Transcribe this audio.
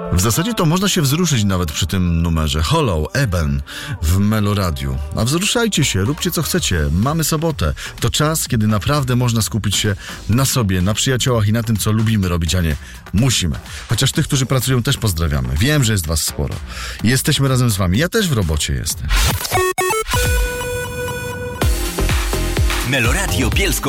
W zasadzie to można się wzruszyć nawet przy tym numerze. Hollow, Eben w Meloradiu. A wzruszajcie się, róbcie co chcecie. Mamy sobotę. To czas, kiedy naprawdę można skupić się na sobie, na przyjaciołach i na tym, co lubimy robić, a nie musimy. Chociaż tych, którzy pracują, też pozdrawiamy. Wiem, że jest was sporo. I jesteśmy razem z wami. Ja też w robocie jestem. Meloradio Bielsko